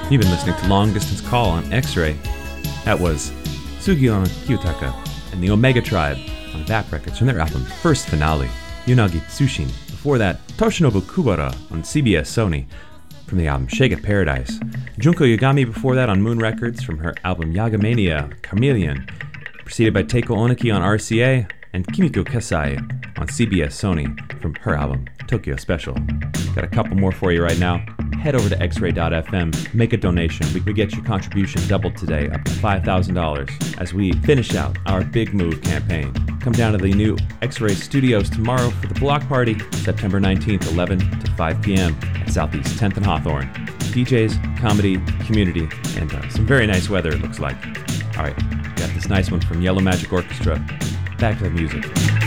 You've been listening to Long Distance Call on X-Ray. That was Sugion Kiyotaka and the Omega Tribe on VAP Records from their album First Finale, Yunagi Tsushin. Before that, Toshinobu Kubara on CBS Sony from the album Shake It Paradise. Junko Yagami before that on Moon Records from her album Yagamania, Chameleon, preceded by Teiko Oniki on RCA and Kimiko Kasai on CBS Sony from her album Tokyo Special. Got a couple more for you right now. Head over to xray.fm, make a donation. We get your contribution doubled today, up to $5,000, as we finish out our Big Move campaign. Come down to the new X-Ray Studios tomorrow for the block party, September 19th, 11 to 5 p.m. at Southeast 10th and Hawthorne. DJs, comedy, community, and some very nice weather, it looks like. All right, got this nice one from Yellow Magic Orchestra. Back to the music.